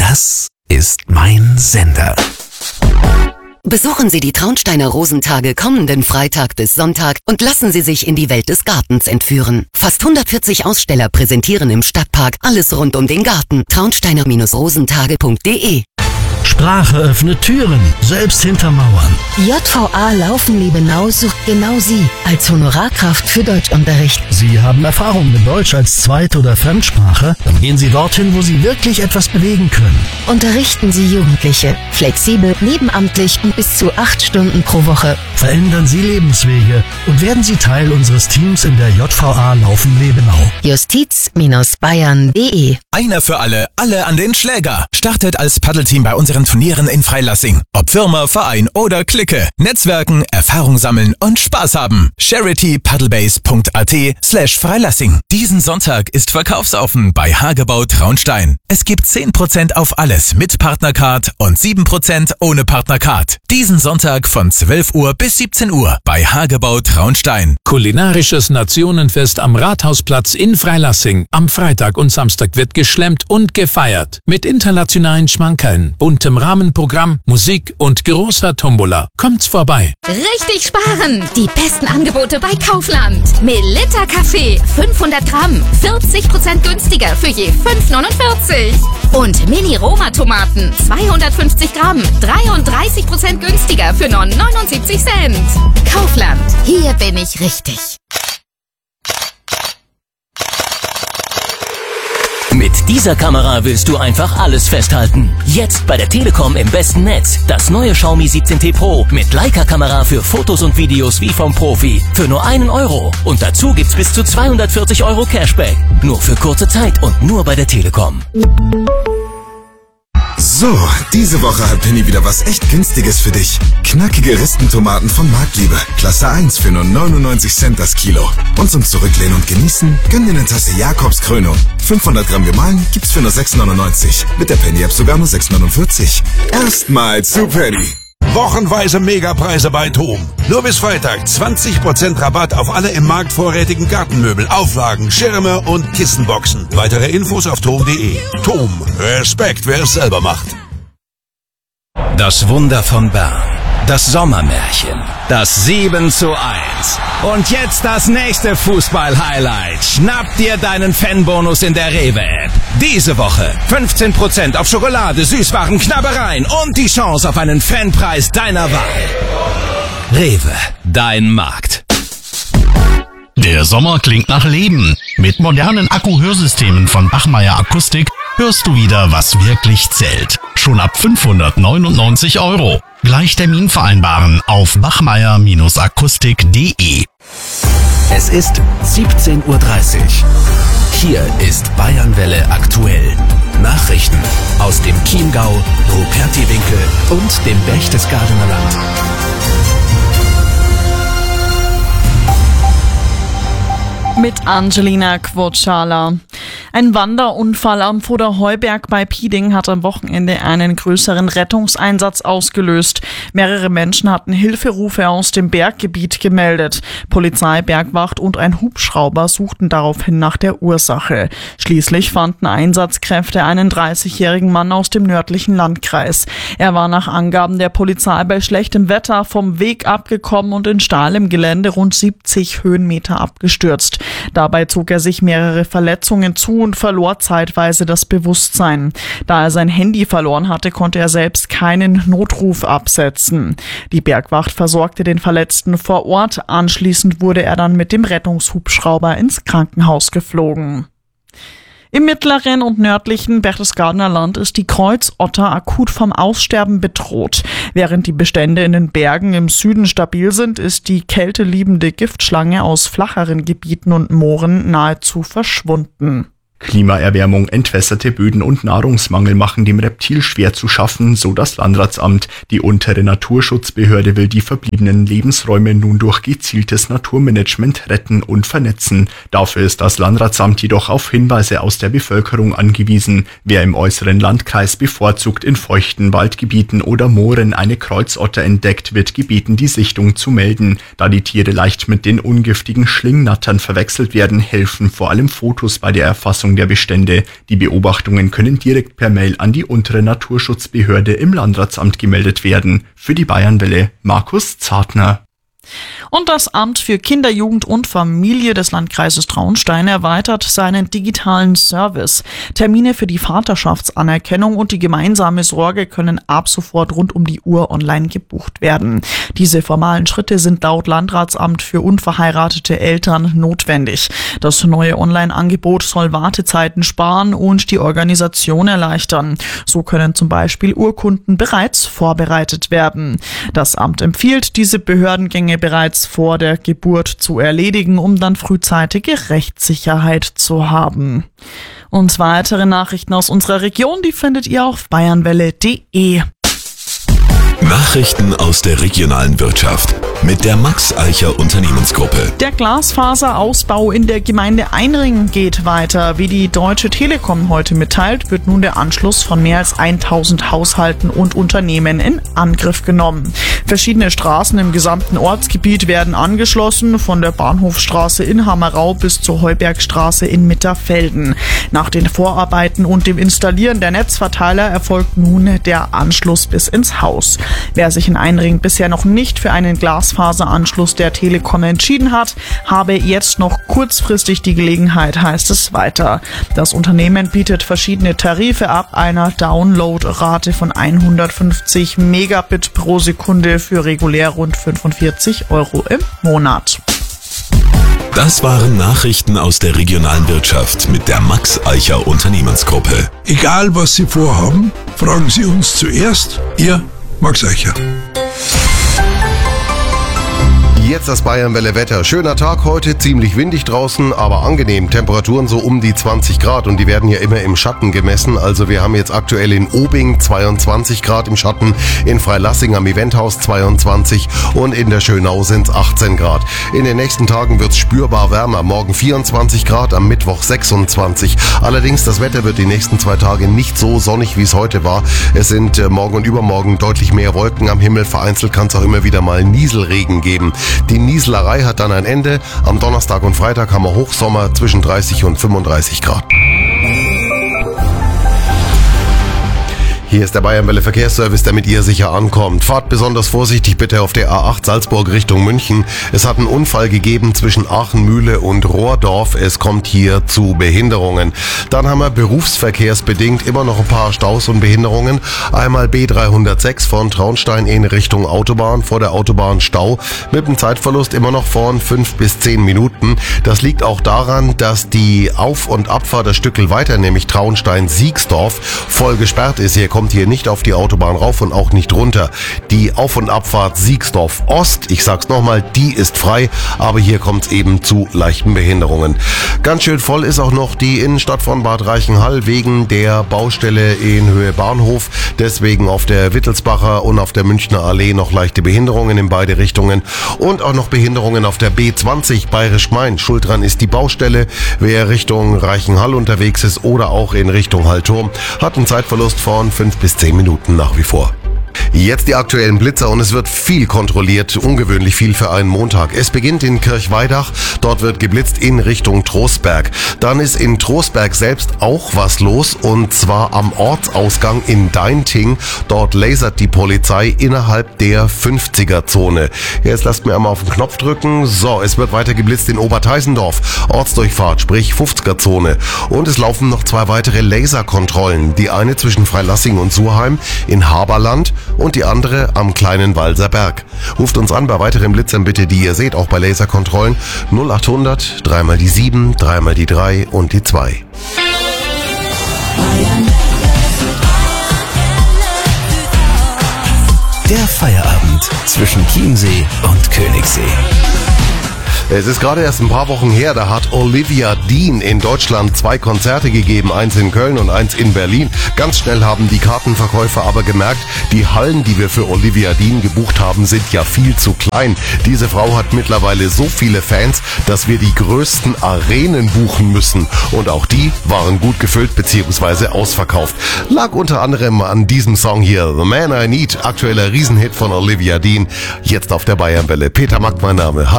Das ist mein Sender. Besuchen Sie die Traunsteiner Rosentage kommenden Freitag bis Sonntag und lassen Sie sich in die Welt des Gartens entführen. Fast 140 Aussteller präsentieren im Stadtpark alles rund um den Garten. traunsteiner-rosentage.de. Sprache öffnet Türen, selbst hinter Mauern. JVA Laufen-Liebenau sucht genau Sie als Honorarkraft für Deutschunterricht. Sie haben Erfahrung mit Deutsch als Zweit- oder Fremdsprache? Dann gehen Sie dorthin, wo Sie wirklich etwas bewegen können. Unterrichten Sie Jugendliche. Flexibel, nebenamtlich und bis zu 8 Stunden pro Woche. Verändern Sie Lebenswege und werden Sie Teil unseres Teams in der JVA Laufen-Liebenau. Justiz-Bayern.de. Einer für alle an den Schläger. Startet als Paddelteam bei unseren Turnieren in Freilassing. Ob Firma, Verein oder Clique. Netzwerken, Erfahrung sammeln und Spaß haben. charitypaddlebase.at/Freilassing. Diesen Sonntag ist verkaufsoffen bei Hagebau Traunstein. Es gibt 10% auf alles mit Partnercard und 7% ohne Partnercard. Diesen Sonntag von 12 Uhr bis 17 Uhr bei Hagebau Traunstein. Kulinarisches Nationenfest am Rathausplatz in Freilassing. Am Freitag und Samstag wird geschlemmt und gefeiert. Mit internationalen Schmankerln, buntem Rahmenprogramm, Musik und großer Tombola. Kommt's vorbei. Richtig sparen! Die besten Angebote bei Kaufland. Melitta Kaffee, 500 Gramm, 40% günstiger für je 5,49. Und Mini-Roma-Tomaten, 250 Gramm, 33% günstiger für nur 79 Cent. Kaufland, hier bin ich richtig. Mit dieser Kamera willst du einfach alles festhalten. Jetzt bei der Telekom im besten Netz. Das neue Xiaomi 17T Pro mit Leica-Kamera für Fotos und Videos wie vom Profi. Für nur 1 Euro. Und dazu gibt's bis zu 240 Euro Cashback. Nur für kurze Zeit und nur bei der Telekom. So, diese Woche hat Penny wieder was echt Günstiges für dich. Knackige Ristentomaten von Marktliebe. Klasse 1 für nur 99 Cent das Kilo. Und zum Zurücklehnen und Genießen, gönn dir eine Tasse Jakobs Krönung. 500 Gramm gemahlen gibt's für nur 6,99. Mit der Penny-App sogar nur 6,49. Erstmal zu Penny. Wochenweise Megapreise bei TOM. Nur bis Freitag 20% Rabatt auf alle im Markt vorrätigen Gartenmöbel, Auflagen, Schirme und Kissenboxen. Weitere Infos auf tom.de. TOM. Respekt, wer es selber macht. Das Wunder von Bern. Das Sommermärchen. Das 7:1. Und jetzt das nächste Fußball-Highlight. Schnapp dir deinen Fanbonus in der Rewe-App. Diese Woche 15% auf Schokolade, Süßwaren, Knabbereien und die Chance auf einen Fanpreis deiner Wahl. Rewe, dein Markt. Der Sommer klingt nach Leben. Mit modernen Akku-Hörsystemen von Bachmeier Akustik hörst du wieder, was wirklich zählt. Schon ab 599 Euro. Gleich Termin vereinbaren auf bachmeier-akustik.de. Es ist 17:30 Uhr. Hier ist Bayernwelle aktuell. Nachrichten aus dem Chiemgau, Rupertiwinkel und dem Berchtesgadener Land. Mit Angelina Quotschala. Ein Wanderunfall am Voderheuberg bei Pieding hat am Wochenende einen größeren Rettungseinsatz ausgelöst. Mehrere Menschen hatten Hilferufe aus dem Berggebiet gemeldet. Polizei, Bergwacht und ein Hubschrauber suchten daraufhin nach der Ursache. Schließlich fanden Einsatzkräfte einen 30-jährigen Mann aus dem nördlichen Landkreis. Er war nach Angaben der Polizei bei schlechtem Wetter vom Weg abgekommen und in steilem Gelände rund 70 Höhenmeter abgestürzt. Dabei zog er sich mehrere Verletzungen zu und verlor zeitweise das Bewusstsein. Da er sein Handy verloren hatte, konnte er selbst keinen Notruf absetzen. Die Bergwacht versorgte den Verletzten vor Ort. Anschließend wurde er dann mit dem Rettungshubschrauber ins Krankenhaus geflogen. Im mittleren und nördlichen Berchtesgadener Land ist die Kreuzotter akut vom Aussterben bedroht. Während die Bestände in den Bergen im Süden stabil sind, ist die kälteliebende Giftschlange aus flacheren Gebieten und Mooren nahezu verschwunden. Klimaerwärmung, entwässerte Böden und Nahrungsmangel machen dem Reptil schwer zu schaffen, so das Landratsamt. Die untere Naturschutzbehörde will die verbliebenen Lebensräume nun durch gezieltes Naturmanagement retten und vernetzen. Dafür ist das Landratsamt jedoch auf Hinweise aus der Bevölkerung angewiesen. Wer im äußeren Landkreis bevorzugt in feuchten Waldgebieten oder Mooren eine Kreuzotter entdeckt, wird gebeten, die Sichtung zu melden. Da die Tiere leicht mit den ungiftigen Schlingnattern verwechselt werden, helfen vor allem Fotos bei der Erfassung Überwachung der Bestände. Die Beobachtungen können direkt per Mail an die untere Naturschutzbehörde im Landratsamt gemeldet werden. Für die Bayernwelle Markus Zartner. Und das Amt für Kinder, Jugend und Familie des Landkreises Traunstein erweitert seinen digitalen Service. Termine für die Vaterschaftsanerkennung und die gemeinsame Sorge können ab sofort rund um die Uhr online gebucht werden. Diese formalen Schritte sind laut Landratsamt für unverheiratete Eltern notwendig. Das neue Online-Angebot soll Wartezeiten sparen und die Organisation erleichtern. So können zum Beispiel Urkunden bereits vorbereitet werden. Das Amt empfiehlt, diese Behördengänge bereits vor der Geburt zu erledigen, um dann frühzeitige Rechtssicherheit zu haben. Und weitere Nachrichten aus unserer Region, die findet ihr auf bayernwelle.de. Nachrichten aus der regionalen Wirtschaft mit der Max Eicher Unternehmensgruppe. Der Glasfaserausbau in der Gemeinde Einring geht weiter. Wie die Deutsche Telekom heute mitteilt, wird nun der Anschluss von mehr als 1000 Haushalten und Unternehmen in Angriff genommen. Verschiedene Straßen im gesamten Ortsgebiet werden angeschlossen, von der Bahnhofstraße in Hammerau bis zur Heubergstraße in Mitterfelden. Nach den Vorarbeiten und dem Installieren der Netzverteiler erfolgt nun der Anschluss bis ins Haus. Wer sich in Einring bisher noch nicht für einen Glasfaseranschluss der Telekom entschieden hat, habe jetzt noch kurzfristig die Gelegenheit, heißt es weiter. Das Unternehmen bietet verschiedene Tarife ab einer Downloadrate von 150 Megabit pro Sekunde für regulär rund 45 € im Monat. Das waren Nachrichten aus der regionalen Wirtschaft mit der Max Eicher Unternehmensgruppe. Egal was Sie vorhaben, fragen Sie uns zuerst. Ihr Max Eicher. Jetzt das Bayernwelle-Wetter. Schöner Tag heute, ziemlich windig draußen, aber angenehm. Temperaturen so um die 20 Grad und die werden ja immer im Schatten gemessen. Also wir haben jetzt aktuell in Obing 22 Grad im Schatten, in Freilassing am Eventhaus 22 und in der Schönau sind es 18 Grad. In den nächsten Tagen wird es spürbar wärmer. Morgen 24 Grad, am Mittwoch 26. Allerdings, das Wetter wird die nächsten 2 Tage nicht so sonnig, wie es heute war. Es sind morgen und übermorgen deutlich mehr Wolken am Himmel. Vereinzelt kann es auch immer wieder mal Nieselregen geben. Die Nieselerei hat dann ein Ende. Am Donnerstag und Freitag haben wir Hochsommer zwischen 30 und 35 Grad. Hier ist der Bayernwelle Verkehrsservice, der mit ihr sicher ankommt. Fahrt besonders vorsichtig bitte auf der A8 Salzburg Richtung München. Es hat einen Unfall gegeben zwischen Aachenmühle und Rohrdorf. Es kommt hier zu Behinderungen. Dann haben wir berufsverkehrsbedingt immer noch ein paar Staus und Behinderungen. Einmal B306 von Traunstein in Richtung Autobahn, vor der Autobahn Stau. Mit einem Zeitverlust immer noch von 5 bis 10 Minuten. Das liegt auch daran, dass die Auf- und Abfahrt das Stückel weiter, nämlich Traunstein-Siegsdorf, voll gesperrt ist. Hier kommt hier nicht auf die Autobahn rauf und auch nicht runter. Die Auf- und Abfahrt Siegsdorf Ost, ich sag's nochmal, die ist frei, aber hier kommt es eben zu leichten Behinderungen. Ganz schön voll ist auch noch die Innenstadt von Bad Reichenhall wegen der Baustelle in Höhe Bahnhof. Deswegen auf der Wittelsbacher und auf der Münchner Allee noch leichte Behinderungen in beide Richtungen und auch noch Behinderungen auf der B20 Bayerisch-Main. Schuld dran ist die Baustelle. Wer Richtung Reichenhall unterwegs ist oder auch in Richtung Hallturm, hat einen Zeitverlust von 5 bis 10 Minuten nach wie vor. Jetzt die aktuellen Blitzer und es wird viel kontrolliert, ungewöhnlich viel für einen Montag. Es beginnt in Kirchweidach, dort wird geblitzt in Richtung Trostberg. Dann ist in Trostberg selbst auch was los und zwar am Ortsausgang in Deinting. Dort lasert die Polizei innerhalb der 50er-Zone. Jetzt lasst mir einmal auf den Knopf drücken. So, es wird weiter geblitzt in Oberteisendorf, Ortsdurchfahrt, sprich 50er-Zone. Und es laufen noch 2 weitere Laserkontrollen. Die eine zwischen Freilassing und Surheim in Haberland und die andere am kleinen Walser Berg. Ruft uns an bei weiteren Blitzern bitte, die ihr seht, auch bei Laserkontrollen 0800 3 mal die 7, 3 mal die 3 und die 2. Der Feierabend zwischen Chiemsee und Königssee. Es ist gerade erst ein paar Wochen her, da hat Olivia Dean in Deutschland 2 Konzerte gegeben, eins in Köln und eins in Berlin. Ganz schnell haben die Kartenverkäufer aber gemerkt, die Hallen, die wir für Olivia Dean gebucht haben, sind ja viel zu klein. Diese Frau hat mittlerweile so viele Fans, dass wir die größten Arenen buchen müssen. Und auch die waren gut gefüllt bzw. ausverkauft. Lag unter anderem an diesem Song hier, The Man I Need, aktueller Riesenhit von Olivia Dean. Jetzt auf der Bayernwelle. Peter Mack mein Name.